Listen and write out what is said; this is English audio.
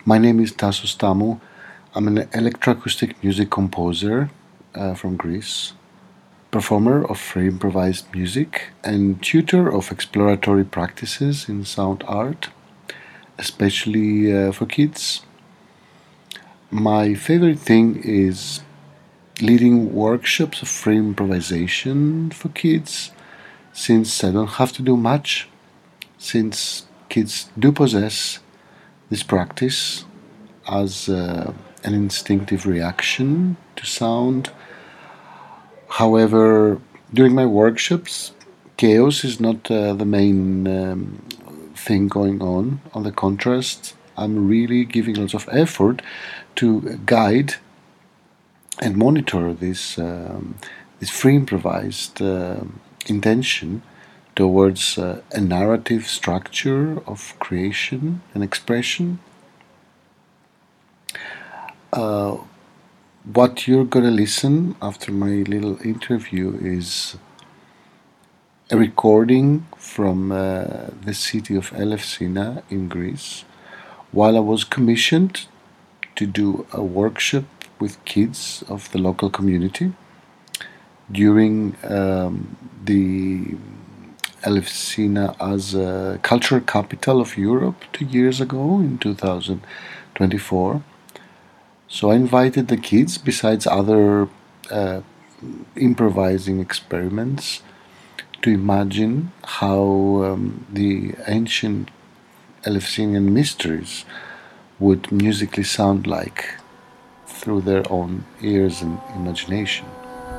My name is Tassos Tamou. I'm an electroacoustic music composer from Greece, performer of free improvised music, and tutor of exploratory practices in sound art, especially for kids. My favorite thing is leading workshops of free improvisation for kids, since I don't have to do much, since kids do possess this practice as an instinctive reaction to sound. However, during my workshops, chaos is not the main thing going on. On the contrast, I'm really giving lots of effort to guide and monitor this free improvised intention towards a narrative structure of creation and expression. What you're gonna listen after my little interview is a recording from the city of Elefsina in Greece, while I was commissioned to do a workshop with kids of the local community during the Elefsina as a cultural capital of Europe 2 years ago in 2024. So I invited the kids, besides other improvising experiments, to imagine how the ancient Eleusinian mysteries would musically sound like through their own ears and imagination.